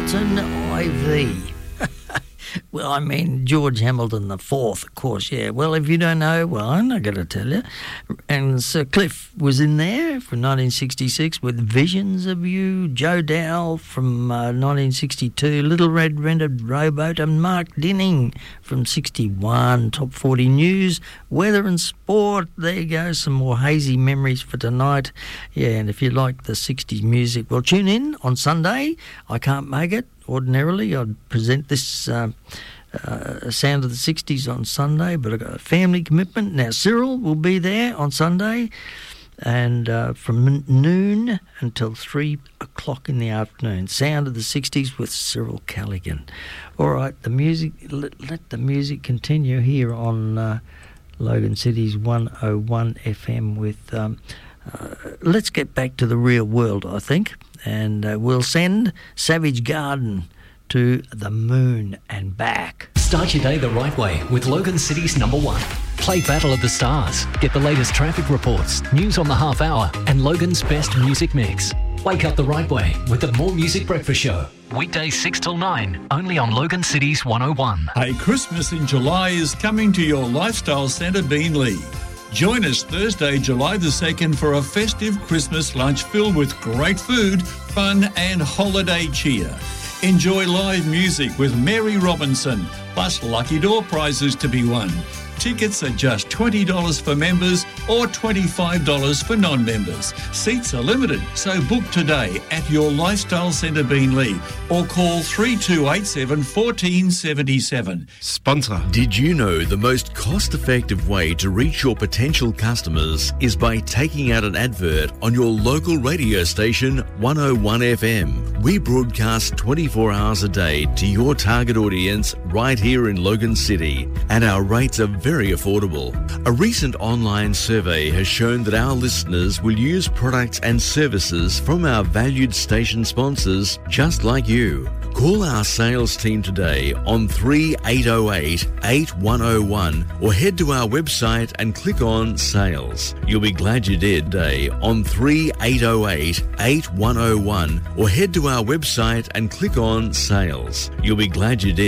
Hamilton IV. Well, I mean, George Hamilton IV, of course, yeah. Well, if you don't know, well, I'm not going to tell you. And Sir Cliff was in there from 1966 with Visions of You, Joe Dowell from 1962, Little Red Rented Rowboat, and Mark Dinning from 61, Top 40 News, Weather and Sport. There you go, some more hazy memories for tonight. Yeah, and if you like the 60s music, well, tune in on Sunday. I can't make it. Ordinarily, I'd present this Sound of the 60s on Sunday, but I've got a family commitment. Now, Cyril will be there on Sunday, and from noon until 3 o'clock in the afternoon. Sound of the 60s with Cyril Callaghan. All right, the music. Let the music continue here on Logan City's 101 FM with... let's get back to the real world, I think, and we'll send Savage Garden to the moon and back. Start your day the right way with Logan City's number one. Play Battle of the Stars. Get the latest traffic reports, news on the half hour, and Logan's best music mix. Wake up the right way with the More Music Breakfast Show. Weekdays 6 till 9, only on Logan City's 101. Hey, Christmas in July is coming to your Lifestyle Centre Beenleigh. Join us Thursday, July the 2nd for a festive Christmas lunch filled with great food, fun and holiday cheer. Enjoy live music with Mary Robinson, plus lucky door prizes to be won. Tickets are just $20 for members or $25 for non-members. Seats are limited, so book today at your Lifestyle Centre Beenleigh or call 3287 1477. Sponsor. Did you know the most cost-effective way to reach your potential customers is by taking out an advert on your local radio station 101 FM? We broadcast 24 hours a day to your target audience right here in Logan City, and our rates are very affordable. A recent online survey has shown that our listeners will use products and services from our valued station sponsors just like you. Call our sales team today on 3808 8101 or head to our website and click on Sales. You'll be glad you did today on 3808 8101 or head to our website and click on Sales. You'll be glad you did.